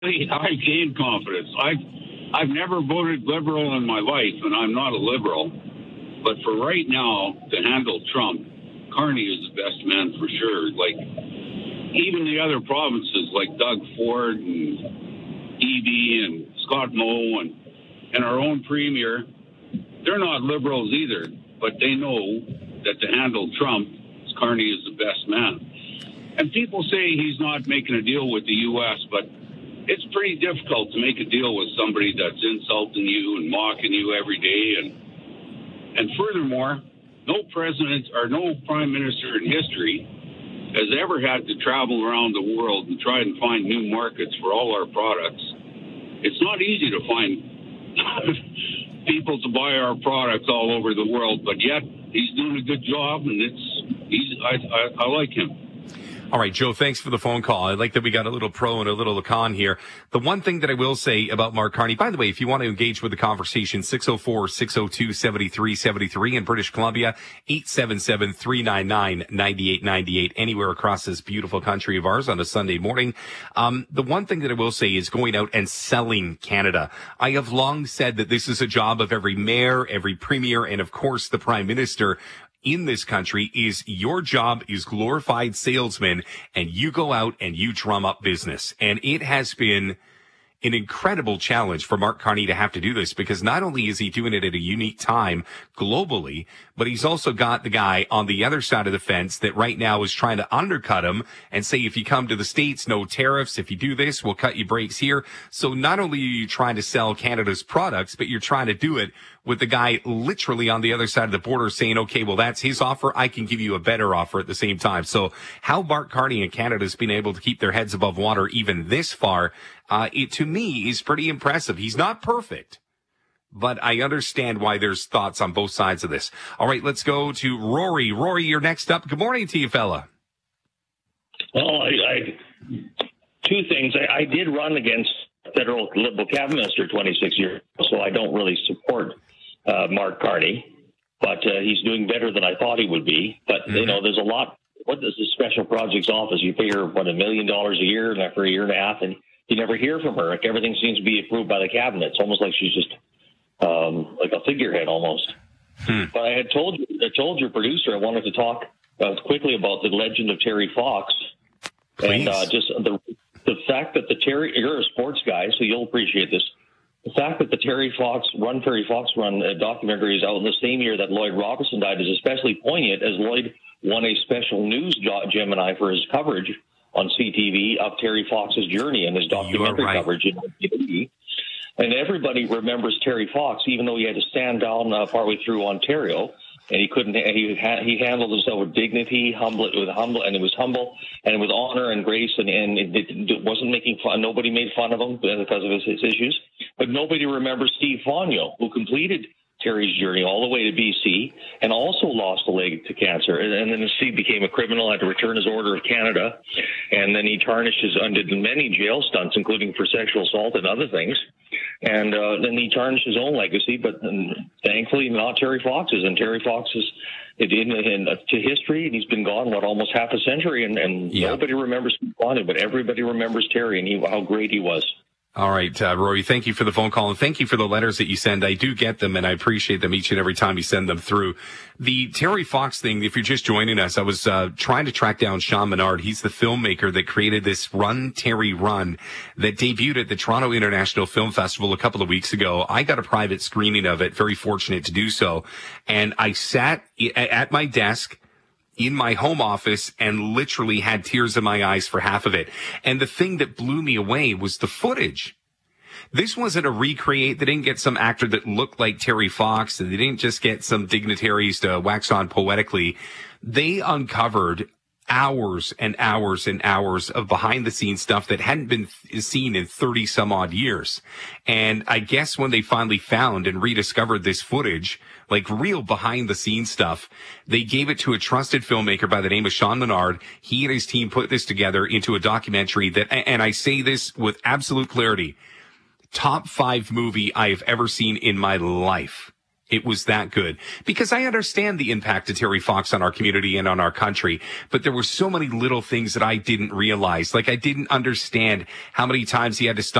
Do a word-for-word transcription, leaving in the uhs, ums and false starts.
I gained confidence. I've, I've never voted liberal in my life, and I'm not a liberal. But for right now, to handle Trump, Carney is the best man for sure. Like, even the other provinces, like Doug Ford and Eby and Scott Moe and, and our own premier, they're not liberals either, but they know that to handle Trump, Carney is the best man. And people say he's not making a deal with the U S, but it's pretty difficult to make a deal with somebody that's insulting you and mocking you every day. And and furthermore, no president or no prime minister in history has ever had to travel around the world and try and find new markets for all our products. It's not easy to find people to buy our products all over the world, but yet he's doing a good job, and it's he's I, I, I like him. All right, Joe, thanks for the phone call. I like that we got a little pro and a little con here. The one thing that I will say about Mark Carney, by the way, if you want to engage with the conversation, six oh four, six oh two, seven three seven three in British Columbia, eight seven seven, three nine nine, nine eight nine eight, anywhere across this beautiful country of ours on a Sunday morning. Um, the one thing that I will say is going out and selling Canada. I have long said that this is a job of every mayor, every premier, and of course the prime minister in this country. Is your job is glorified salesman, and you go out and you drum up business. And it has been an incredible challenge for Mark Carney to have to do this, because not only is he doing it at a unique time globally, but he's also got the guy on the other side of the fence that right now is trying to undercut him and say, if you come to the States, no tariffs. If you do this, we'll cut you breaks here. So not only are you trying to sell Canada's products, but you're trying to do it with the guy literally on the other side of the border saying, okay, well, that's his offer. I can give you a better offer at the same time. So how Mark Carney and Canada's been able to keep their heads above water even this far, uh, it to me is pretty impressive. He's not perfect, but I understand why there's thoughts on both sides of this. All right, let's go to Rory. Rory, you're next up. Good morning to you, fella. Well, I, I two things. I, I did run against federal Liberal cabinet minister twenty-six years, so I don't really support uh, Mark Carney, but uh, he's doing better than I thought he would be. But, mm-hmm. you know, there's a lot. What is the special projects office? You pay her, what, a million dollars a year and for a year and a half, and you never hear from her. Like, everything seems to be approved by the cabinet. It's almost like she's just um, like a figurehead almost. Hmm. But I had told you, I told your producer I wanted to talk uh, quickly about the legend of Terry Fox. Please. And uh, just the the fact that the Terry, you're a sports guy, so you'll appreciate this. The fact that the Terry Fox Run, Terry Fox Run uh, documentary is out in the same year that Lloyd Robertson died is especially poignant, as Lloyd won a special news Gemini for his coverage on C T V of Terry Fox's journey and his documentary right. coverage in nineteen eighty. And everybody remembers Terry Fox, even though he had to stand down uh, partway through Ontario. And he couldn't. He he handled himself with dignity, humble, with humble, and it was humble, and with honor and grace, and, and it, it wasn't making fun. Nobody made fun of him because of his, his issues. But nobody remembers Steve Fonyo, who completed Terry's journey all the way to B C and also lost a leg to cancer. And, and then Steve became a criminal, had to return his Order of Canada, and then he tarnished his, undid many jail stunts, including for sexual assault and other things. And uh, then he tarnished his own legacy, but um, thankfully not Terry Fox's. And Terry Fox is in, in, in, uh, to history, and he's been gone, what, almost half a century, and, and yeah. nobody remembers Fonyo, but everybody remembers Terry and he, how great he was. All right, uh, Rory, thank you for the phone call, and thank you for the letters that you send. I do get them, and I appreciate them each and every time you send them through. The Terry Fox thing, if you're just joining us, I was uh, trying to track down Sean Menard. He's the filmmaker that created this Run, Terry, Run that debuted at the Toronto International Film Festival a couple of weeks ago. I got a private screening of it, very fortunate to do so, and I sat at my desk in my home office and literally had tears in my eyes for half of it. And the thing that blew me away was the footage. This wasn't a recreate. They didn't get some actor that looked like Terry Fox, and they didn't just get some dignitaries to wax on poetically. They uncovered hours and hours and hours of behind the scenes stuff that hadn't been seen in thirty some odd years. And I guess when they finally found and rediscovered this footage, like real behind the scenes stuff, they gave it to a trusted filmmaker by the name of Sean Menard. He and his team put this together into a documentary that, and I say this with absolute clarity, top five movie I have ever seen in my life. It was that good. Because I understand the impact of Terry Fox on our community and on our country, but there were so many little things that I didn't realize. Like I didn't understand how many times he had to stop